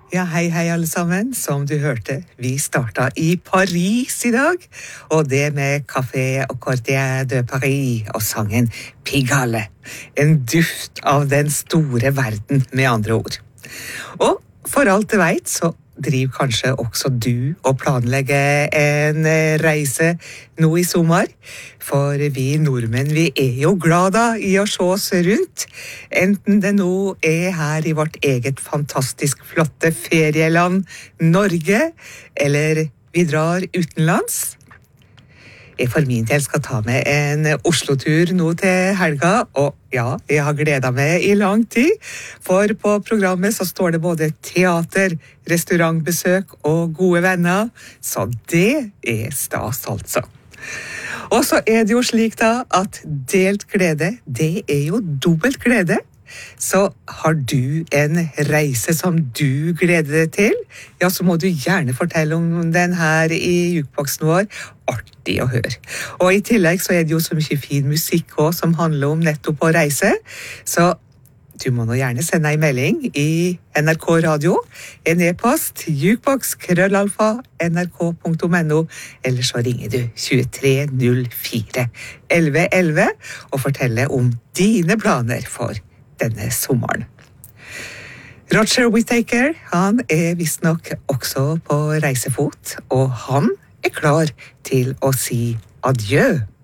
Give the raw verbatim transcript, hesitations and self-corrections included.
Ja, hei, hei alle sammen. Som du hørte, vi starta i Paris i dag, og det med Café og Quartier de Paris og sangen Pigalle. En duft av den store verden, med andre ord. Og for alt du vet, så driver kanskje også du og planlegger en reise nå i sommer. For vi nordmenn, vi er jo glada i å se oss rundt. Enten det nå er her i vårt eget fantastisk flotte ferieland Norge, eller vi drar utenlands. Jeg for min del skal ta med en Oslo-tur nå til helga, og ja, jeg har gledet meg i lang tid, for på programmet så står det både teater, restaurantbesøk og gode venner, så det er stas altså. Og så er det jo slik da, at delt glede, det er jo dobbelt glede. Så har du en reise som du gleder deg til, ja, så må du gjerne fortelle om den her i jukeboksen vår. Artig å høre. Og i tillegg så er det jo så mye fin musikk også, som handler om nettopp å reise. Så du må nå gjerne sende en melding i N R K Radio, en e-post, jukebox, krøllalfa, nrk punktum no, eller så ringer du tjuetre null fire elleve elleve og forteller om dine planer for denne sommeren. Roger Whittaker, han er visst nok også på reisefot, og han er klar til å si adjø.